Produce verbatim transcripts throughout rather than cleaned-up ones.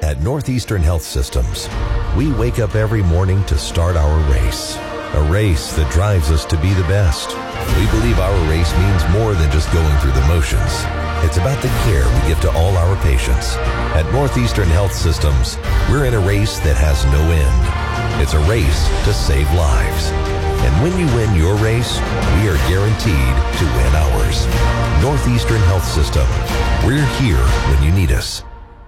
At Northeastern Health Systems, we wake up every morning to start our race. A race that drives us to be the best. We believe our race means more than just going through the motions. It's about the care we give to all our patients. At Northeastern Health Systems, we're in a race that has no end. It's a race to save lives. And when you win your race, we are guaranteed to win ours. Northeastern Health System. We're here when you need us.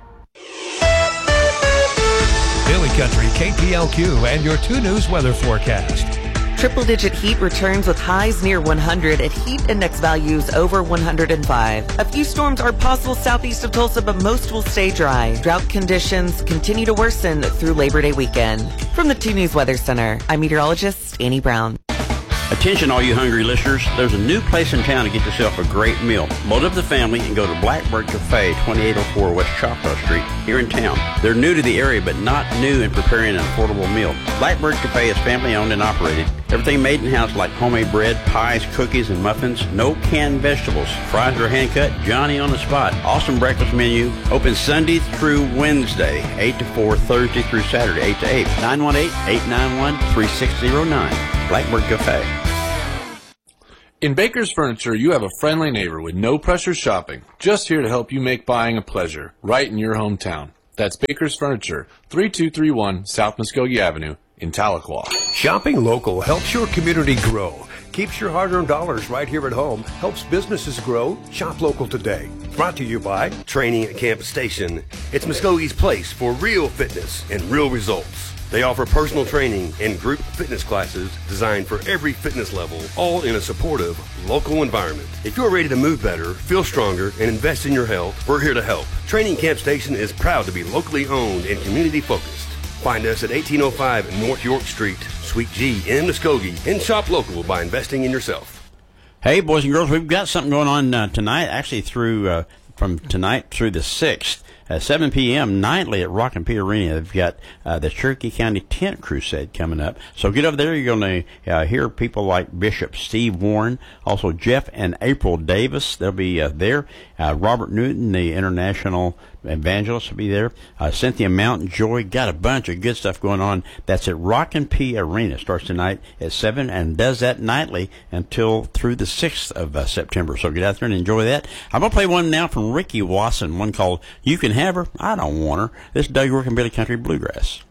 Daily Country, K P L Q, and your two News weather forecast. Triple-digit heat returns with highs near one hundred and heat index values over one hundred five. A few storms are possible southeast of Tulsa, but most will stay dry. Drought conditions continue to worsen through Labor Day weekend. From the two News Weather Center, I'm meteorologist Annie Brown. Attention all you hungry listeners, there's a new place in town to get yourself a great meal. Load up the family and go to Blackbird Cafe, twenty-eight oh four West Choctaw Street, here in town. They're new to the area, but not new in preparing an affordable meal. Blackbird Cafe is family owned and operated. Everything made in-house like homemade bread, pies, cookies, and muffins. No canned vegetables. Fries are hand-cut, Johnny on the spot. Awesome breakfast menu. Open Sunday through Wednesday, eight to four, Thursday through Saturday, eight to eight. nine one eight, eight nine one, three six zero nine. Blackbird Cafe. In Baker's Furniture, you have a friendly neighbor with no pressure shopping, just here to help you make buying a pleasure, right in your hometown. That's Baker's Furniture, thirty-two thirty-one South Muskogee Avenue in Tahlequah. Shopping local helps your community grow, keeps your hard-earned dollars right here at home, helps businesses grow. Shop local today. Brought to you by Training at Campus Station. It's Muskogee's place for real fitness and real results. They offer personal training and group fitness classes designed for every fitness level, all in a supportive, local environment. If you're ready to move better, feel stronger, and invest in your health, we're here to help. Training Camp Station is proud to be locally owned and community-focused. Find us at eighteen oh five North York Street, Suite G in Muskogee, and shop local by investing in yourself. Hey, boys and girls, we've got something going on uh, tonight, actually through uh, from tonight through the sixth. At seven p.m. nightly at Rock and P Arena, they've got uh, the Cherokee County Tent Crusade coming up. So get over there. You're going to uh, hear people like Bishop Steve Warren, also Jeff and April Davis. They'll be uh, there. Uh, Robert Newton, the international evangelist, will be there. Uh, Cynthia Mountain Joy. Got a bunch of good stuff going on. That's at Rock and P Arena. Starts tonight at seven and does that nightly until through the sixth of uh, September. So get out there and enjoy that. I'm going to play one now from Ricky Wasson, one called You Can Have Her, I Don't Want Her. This is Doug Rockabilly Country Bluegrass.